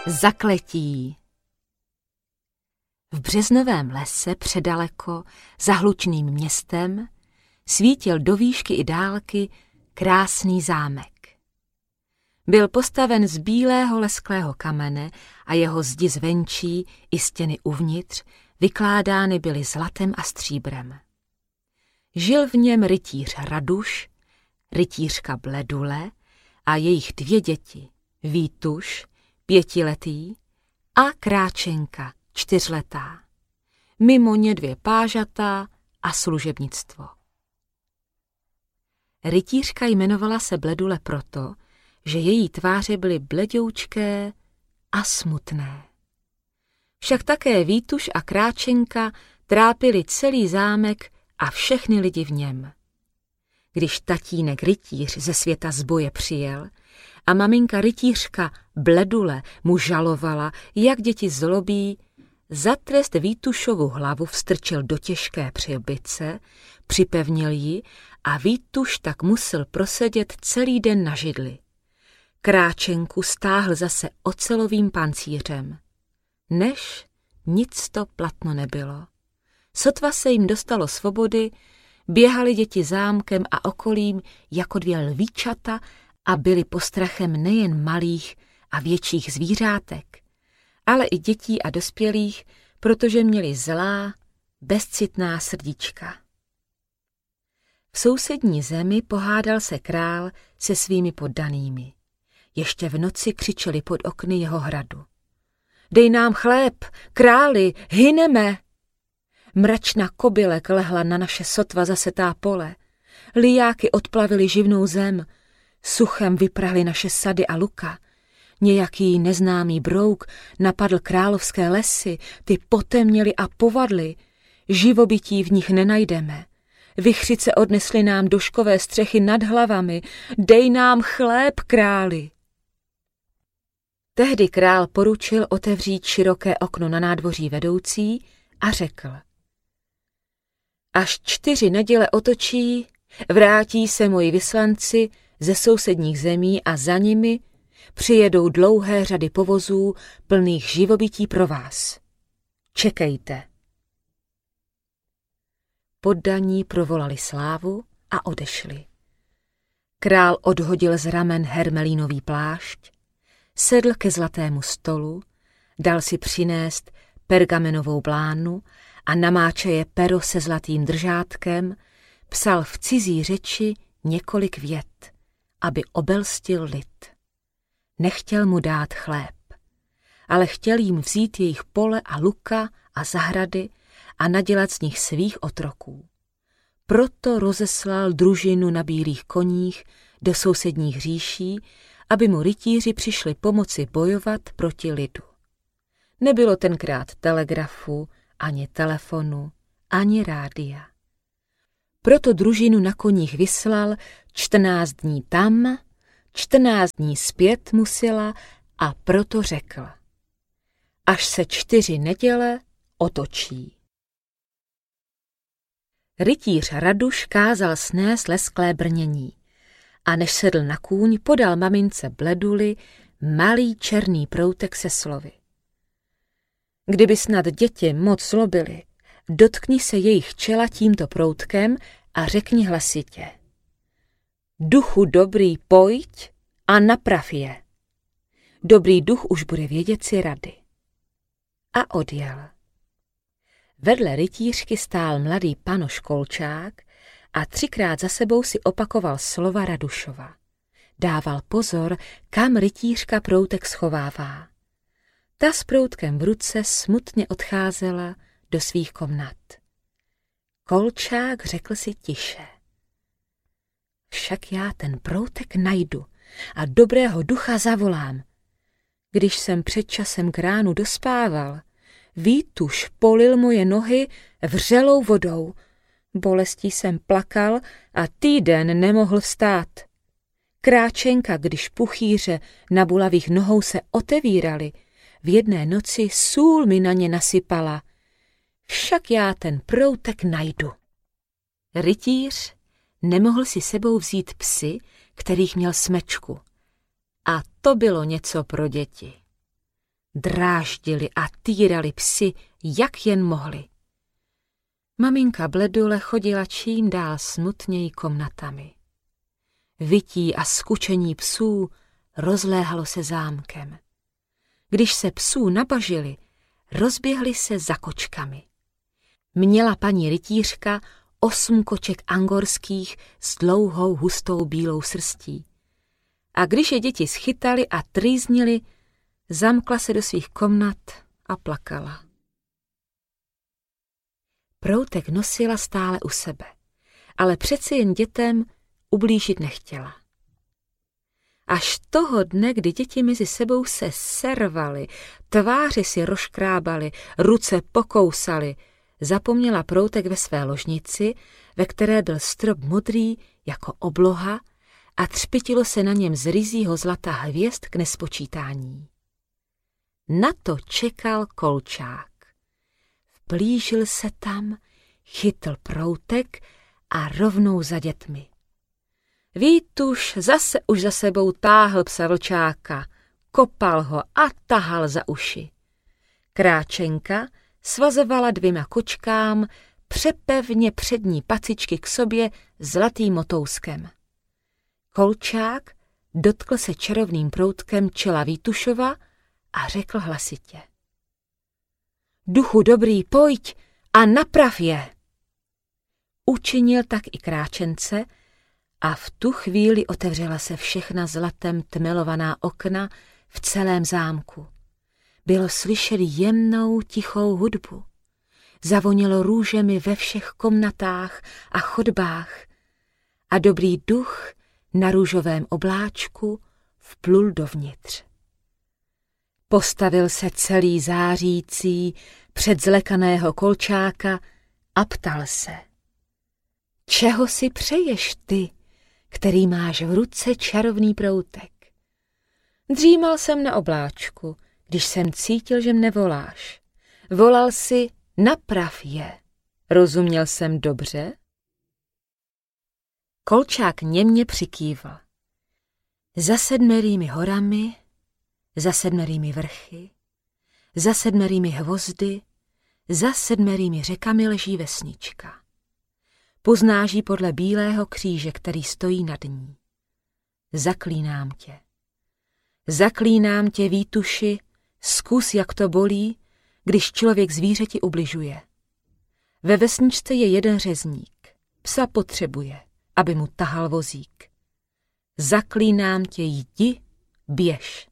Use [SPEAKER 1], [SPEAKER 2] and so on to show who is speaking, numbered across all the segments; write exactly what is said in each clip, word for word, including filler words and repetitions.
[SPEAKER 1] Zakletí. V březnovém lese předaleko, za hlučným městem, svítil do výšky i dálky krásný zámek. Byl postaven z bílého lesklého kamene a jeho zdi zvenčí i stěny uvnitř vykládány byly zlatem a stříbrem. Žil v něm rytíř Raduš, rytířka Bledule a jejich dvě děti, Vítuš, pětiletý, a Kráčenka, čtyřletá. Mimo ně dvě pážatá a služebnictvo. Rytířka jmenovala se Bledule proto, že její tváře byly bledoučké a smutné. Však také Vítuš a Kráčenka trápili celý zámek a všechny lidi v něm. Když tatínek rytíř ze světa z boje přijel a maminka rytířka Bledule mu žalovala, jak děti zlobí, za trest Vítušovu hlavu vstrčil do těžké přilbice, připevnil ji a Vítuš tak musel prosedět celý den na židli. Kráčenku stáhl zase ocelovým pancířem. Než nic to platno nebylo. Sotva se jim dostalo svobody, běhali děti zámkem a okolím jako dvě lvíčata a byli postrachem nejen malých a větších zvířátek, ale i dětí a dospělých, protože měli zlá, bezcitná srdíčka. V sousední zemi pohádal se král se svými poddanými. Ještě v noci křičeli pod okny jeho hradu. Dej nám chléb, králi, hyneme! Mračna kobylek lehla na naše sotva zasetá pole. Lijáky odplavili živnou zem, suchem vyprahli naše sady a luka. Nějaký neznámý brouk napadl královské lesy, ty potemněli a povadli. Živobytí v nich nenajdeme. Vichřice odnesly nám doškové střechy nad hlavami. Dej nám chléb, králi! Tehdy král poručil otevřít široké okno na nádvoří vedoucí a řekl: Až čtyři neděle otočí, vrátí se moji vyslanci ze sousedních zemí a za nimi přijedou dlouhé řady povozů plných živobytí pro vás. Čekejte. Poddaní provolali slávu a odešli. Král odhodil z ramen hermelínový plášť, sedl ke zlatému stolu, dal si přinést pergamenovou blánu a namáčeje pero se zlatým držátkem, psal v cizí řeči několik vět, aby obelstil lid. Nechtěl mu dát chléb, ale chtěl jim vzít jejich pole a luka a zahrady a nadělat z nich svých otroků. Proto rozeslal družinu na bílých koních do sousedních říší, aby mu rytíři přišli pomoci bojovat proti lidu. Nebylo tenkrát telegrafu, ani telefonu, ani rádia. Proto družinu na koních vyslal, čtrnáct dní tam, čtrnáct dní zpět musela a proto řekl: Až se čtyři neděle otočí. Rytíř Raduš kázal snést lesklé brnění a než sedl na kůň, podal mamince Bleduli malý černý proutek se slovy: Kdyby snad děti moc zlobily, dotkni se jejich čela tímto proutkem a řekni hlasitě: Duchu dobrý, pojď a naprav je. Dobrý duch už bude vědět si rady. A odjel. Vedle rytířky stál mladý panoš Kolčák a třikrát za sebou si opakoval slova Radušova. Dával pozor, kam rytířka proutek schovává. Ta s proutkem v ruce smutně odcházela do svých komnat. Kolčák řekl si tiše: Však já ten proutek najdu a dobrého ducha zavolám. Když jsem před časem k ránu dospával, Vítuš polil moje nohy vřelou vodou. Bolestí jsem plakal a týden nemohl vstát. Kráčenka, když puchýře na bulavých nohou se otevíraly, v jedné noci sůl mi na ně nasypala. Však já ten proutek najdu. Rytíř nemohl si sebou vzít psy, kterých měl smečku. A to bylo něco pro děti. dráždili a týrali psi, jak jen mohli. Maminka Bledule chodila čím dál smutněji komnatami. Vytí a skučení psů rozléhalo se zámkem. Když se psů nabažili, rozběhli se za kočkami. Měla paní rytířka osm koček angorských s dlouhou hustou bílou srstí. A když je děti schytali a trýznili, zamkla se do svých komnat a plakala. Proutek nosila stále u sebe, ale přeci jen dětem ublížit nechtěla. Až toho dne, kdy děti mezi sebou se servaly, tváři si rozškrábaly, ruce pokousaly, zapomněla Proutek ve své ložnici, ve které byl strop modrý jako obloha a třpitilo se na něm z ryzího zlata hvězd k nespočítání. Na to čekal Kolčák. Vplížil se tam, chytl Proutek a rovnou za dětmi. Vítuš zase už za sebou táhl psa Vlčáka, kopal ho a tahal za uši. Kráčenka svazovala dvěma kočkám přepevně přední pacičky k sobě zlatým motouskem. Kolčák dotkl se čarovným proutkem čela Vítušova a řekl hlasitě. Duchu dobrý, pojď a naprav je. Učinil tak i kráčence a v tu chvíli otevřela se všechna zlatem tmelovaná okna v celém zámku. Bylo slyšet jemnou, tichou hudbu. Zavonělo růžemi ve všech komnatách a chodbách a dobrý duch na růžovém obláčku vplul dovnitř. Postavil se celý zářící před zlekaného Kolčáka a ptal se. Čeho si přeješ ty, který máš v ruce čarovný proutek? Dřímal jsem na obláčku, když jsem cítil, že mne voláš. Volal si, naprav je. Rozuměl jsem dobře? Kolčák němě přikývl. Za sedmerými horami, za sedmerými vrchy, za sedmerými hvozdy, za sedmerými řekami leží vesnička. Poznáš ji podle bílého kříže, který stojí nad ní. Zaklínám tě. Zaklínám tě, Vítuši, zkus, jak to bolí, když člověk zvířeti ubližuje. Ve vesničce je jeden řezník. Psa potřebuje, aby mu tahal vozík. Zaklínám tě, jdi, běž.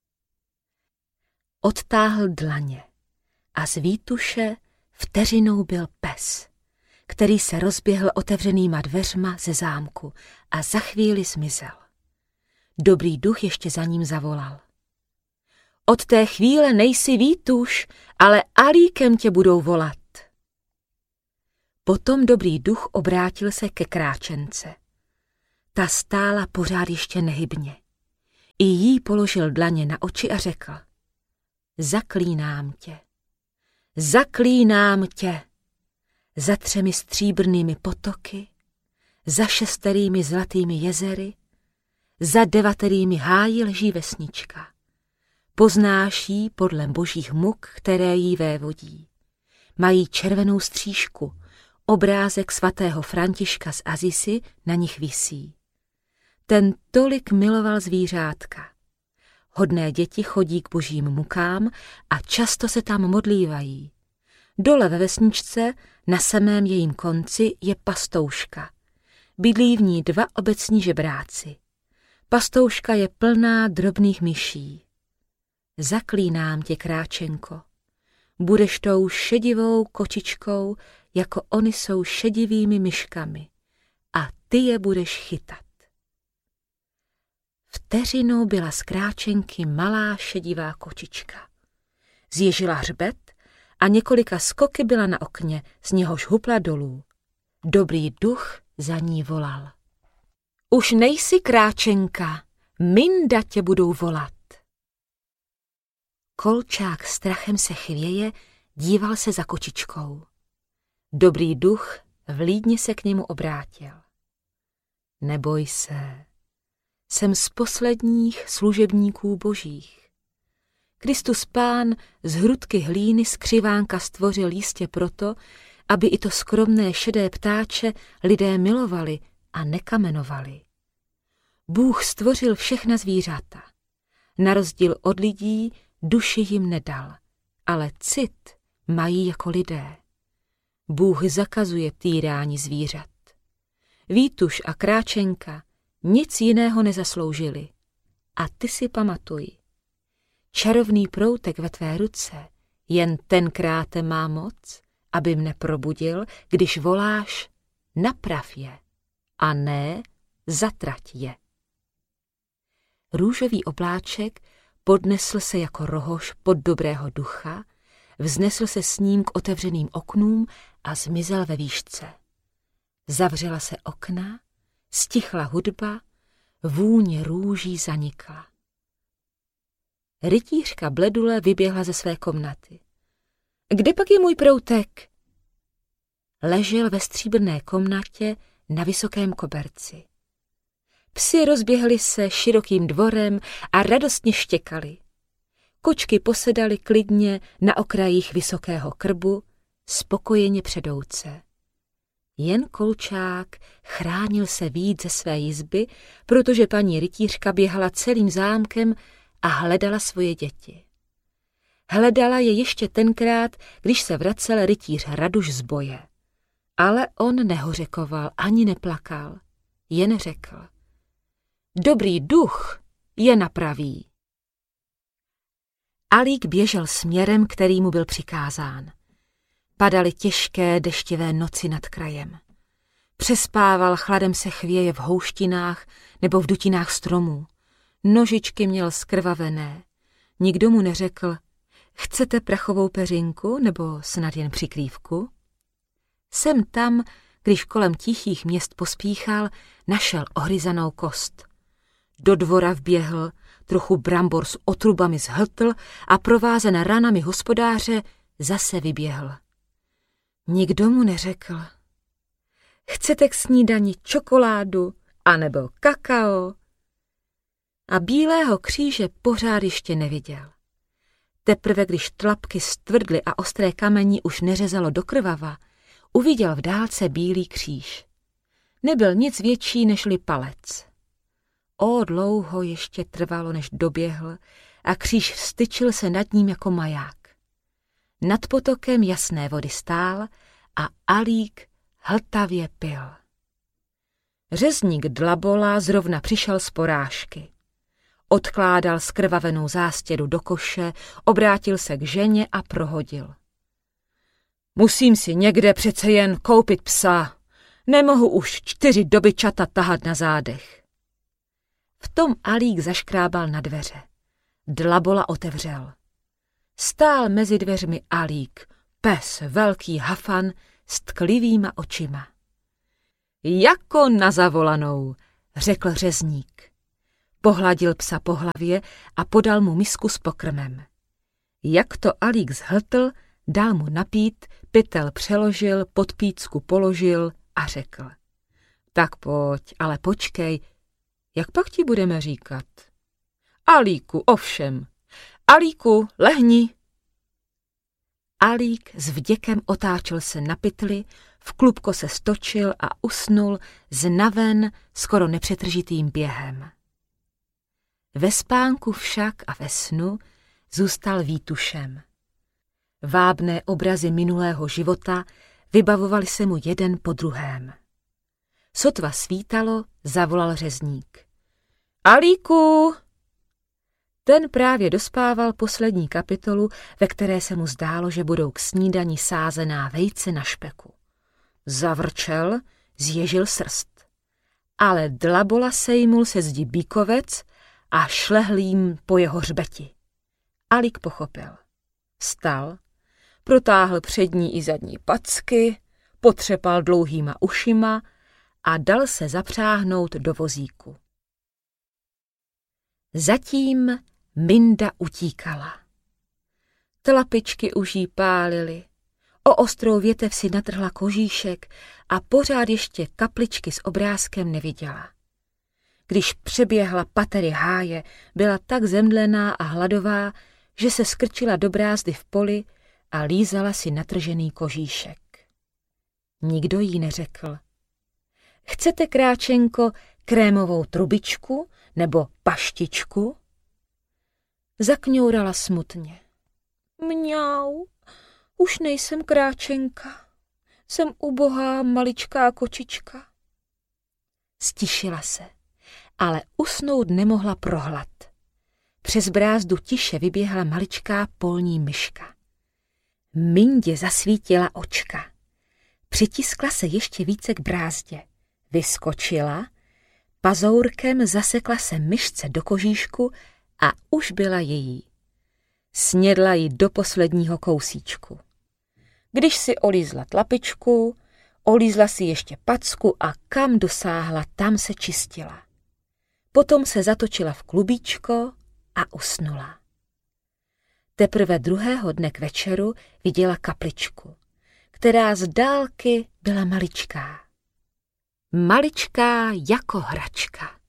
[SPEAKER 1] Odtáhl dlaně a z Vítuše vteřinou byl pes, který se rozběhl otevřenýma dveřma ze zámku a za chvíli zmizel. Dobrý duch ještě za ním zavolal. Od té chvíle nejsi Vítuš, ale Alíkem tě budou volat. Potom dobrý duch obrátil se ke kráčence. Ta stála pořád ještě nehybně. I jí položil dlaně na oči a řekl. Zaklínám tě. Zaklínám tě. Za třemi stříbrnými potoky, za šesterými zlatými jezery, za devaterými háji leží vesnička. Poznáš jí podle božích muk, které jí vévodí. Mají červenou střížku, obrázek svatého Františka z Asisi na nich visí. Ten tolik miloval zvířátka. Hodné děti chodí k božím mukám a často se tam modlívají. Dole ve vesničce, na samém jejím konci, je pastouška. Bydlí v ní dva obecní žebráci. Pastouška je plná drobných myší. Zaklínám tě, kráčenko. Budeš tou šedivou kočičkou, jako oni jsou šedivými myškami. A ty je budeš chytat. Vteřinou byla z kráčenky malá šedivá kočička. Zježila hřbet a několika skoky byla na okně, z něhož hupla dolů. Dobrý duch za ní volal. Už nejsi kráčenka, Minda tě budou volat. Kolčák strachem se chvěje, díval se za kočičkou. Dobrý duch vlídně se k němu obrátil. Neboj se, jsem z posledních služebníků božích. Kristus Pán z hrudky hlíny skřivánka stvořil jistě proto, aby i to skromné šedé ptáče lidé milovali a nekamenovali. Bůh stvořil všechna zvířata. Na rozdíl od lidí duši jim nedal, ale cit mají jako lidé. Bůh zakazuje týrání zvířat. Výtuš a kráčenka nic jiného nezasloužili. A ty si pamatuj. Čarovný proutek ve tvé ruce jen tenkrát má moc, aby mne probudil, když voláš naprav je, a ne zatrať je. Růžový obláček podnesl se jako rohož pod dobrého ducha, vznesl se s ním k otevřeným oknům a zmizel ve výšce. Zavřela se okna, stichla hudba, vůně růží zanikla. Rytířka Bledule vyběhla ze své komnaty. Kde pak je můj proutek? Ležel ve stříbrné komnatě na vysokém koberci. Psi rozběhli se širokým dvorem a radostně štěkali. Kočky posedaly klidně na okrajích vysokého krbu, spokojeně předouce. Jen Kolčák chránil se víc ze své jizby, protože paní rytířka běhala celým zámkem a hledala svoje děti. Hledala je ještě tenkrát, když se vracel rytíř Raduš z boje. Ale on nehořekoval ani neplakal, jen řekl: Dobrý duch je napraví. Alík běžel směrem, který mu byl přikázán. Padaly těžké deštivé noci nad krajem. Přespával, chladem se chvěje v houštinách nebo v dutinách stromů. Nožičky měl skrvavené. Nikdo mu neřekl: Chcete prachovou peřinku nebo snad jen přikrývku? Sem tam, když kolem tichých měst pospíchal, našel ohryzanou kost. Do dvora vběhl, trochu brambor s otrubami zhltl a provázen ranami hospodáře zase vyběhl. Nikdo mu neřekl: Chcete k snídani čokoládu anebo kakao? A bílého kříže pořád ještě neviděl. Teprve když tlapky stvrdly a ostré kamení už neřezalo do krvava, uviděl v dálce bílý kříž. Nebyl nic větší nežli palec. O, dlouho ještě trvalo, než doběhl a kříž vztyčil se nad ním jako maják. Nad potokem jasné vody stál a Alík hltavě pil. Řezník Dlabola zrovna přišel z porážky. Odkládal skrvavenou zástěru do koše, obrátil se k ženě a prohodil: Musím si někde přece jen koupit psa. Nemohu už čtyři dobyčata tahat na zádech. V tom Alík zaškrábal na dveře. Dlabola otevřel. Stál mezi dveřmi Alík, pes, velký hafan s tklivýma očima. Jako na zavolanou, řekl řezník. Pohladil psa po hlavě a podal mu misku s pokrmem. Jak to Alík zhltl, dal mu napít, pytel přeložil, pod pícku položil a řekl: Tak pojď, ale počkej, jak pak ti budeme říkat? Alíku, ovšem. Alíku, lehni. Alík s vděkem otáčel se na pytli, v klubko se stočil a usnul znaven skoro nepřetržitým během. Ve spánku však a ve snu zůstal výtušem. Vábné obrazy minulého života vybavovaly se mu jeden po druhém. Sotva svítalo, zavolal řezník. Alíku! Ten právě dospával poslední kapitolu, ve které se mu zdálo, že budou k snídani sázená vejce na špeku. Zavrčel, zježil srst. Ale Dlabola sejmul se zdi bíkovec a šlehl jim po jeho hřbeti. Alík pochopil. Vstal, protáhl přední i zadní packy, potřepal dlouhýma ušima a dal se zapřáhnout do vozíku. Zatím Minda utíkala. Tlapičky už jí pálily, o ostrou větev si natrhla kožíšek a pořád ještě kapličky s obrázkem neviděla. Když přeběhla patery háje, byla tak zemdlená a hladová, že se skrčila do brázdy v poli a lízala si natržený kožíšek. Nikdo jí neřekl: Chcete, kráčenko, krémovou trubičku nebo paštičku? Zakňourala smutně. Mňau, už nejsem kráčenka, jsem ubohá maličká kočička. Stišila se, ale usnout nemohla pro hlad. Přes brázdu tiše vyběhla maličká polní myška. Mindě zasvítila očka. Přitiskla se ještě více k brázdě. Vyskočila, pazourkem zasekla se myšce do kožíšku a už byla její. Snědla ji do posledního kousíčku. Když si olízla tlapičku, olízla si ještě packu a kam dosáhla, tam se čistila. Potom se zatočila v klubíčko a usnula. Teprve druhého dne k večeru viděla kapličku, která z dálky byla maličká. Maličká jako hračka.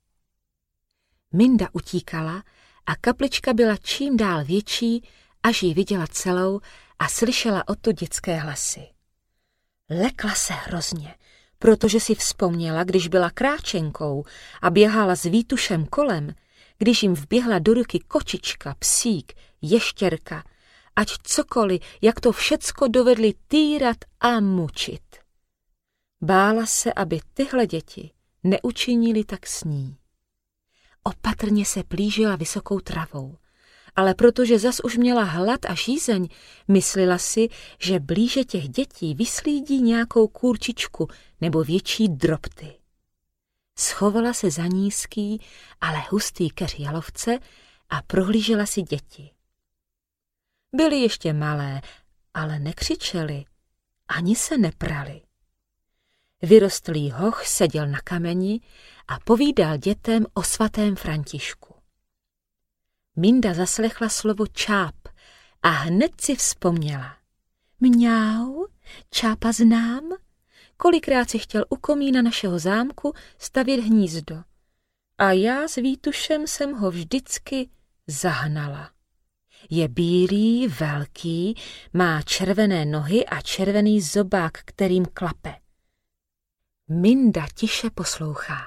[SPEAKER 1] Minda utíkala a kaplička byla čím dál větší, až ji viděla celou a slyšela odtud dětské hlasy. Lekla se hrozně, protože si vzpomněla, když byla kráčenkou a běhala s Vítušem kolem, když jim vběhla do ruky kočička, psík, ještěrka, ať cokoliv, jak to všecko dovedli týrat a mučit. Bála se, aby tyhle děti neučinili tak s ní. Opatrně se plížila vysokou travou, ale protože zas už měla hlad a žízeň, myslela si, že blíže těch dětí vyslídí nějakou kurčičku nebo větší drobty. Schovala se za nízký, ale hustý keř jalovce a prohlížela si děti. Byly ještě malé, ale nekřičeli, ani se neprali. Vyrostlý hoch seděl na kameni a povídal dětem o svatém Františku. Minda zaslechla slovo čáp a hned si vzpomněla. Mňau, čápa znám, kolikrát si chtěl u komína našeho zámku stavět hnízdo. A já s Vítušem jsem ho vždycky zahnala. Je bílý, velký, má červené nohy a červený zobák, kterým klape. Minda tiše poslouchá.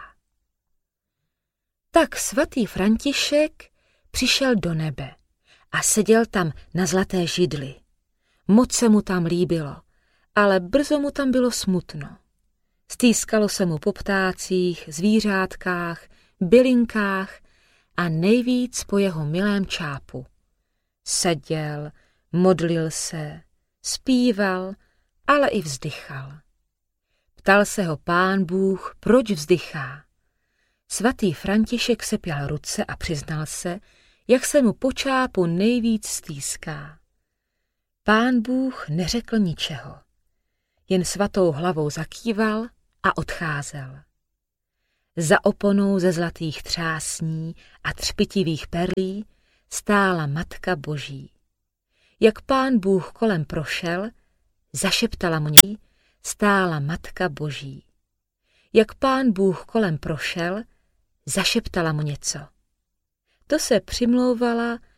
[SPEAKER 1] Tak svatý František přišel do nebe a seděl tam na zlaté židli. Moc se mu tam líbilo, ale brzo mu tam bylo smutno. Stýskalo se mu po ptácích, zvířátkách, bylinkách a nejvíc po jeho milém čápu. Seděl, modlil se, zpíval, ale i vzdychal. Ptal se ho Pán Bůh, proč vzdychá. Svatý František sepěl ruce a přiznal se, jak se mu po čápu nejvíc stýská. Pán Bůh neřekl ničeho, jen svatou hlavou zakýval a odcházel. Za oponou ze zlatých třásní a třpitivých perlí stála Matka Boží. Jak Pán Bůh kolem prošel, zašeptala mu něj, stála Matka Boží. Jak Pán Bůh kolem prošel, zašeptala mu něco. To se přimlouvala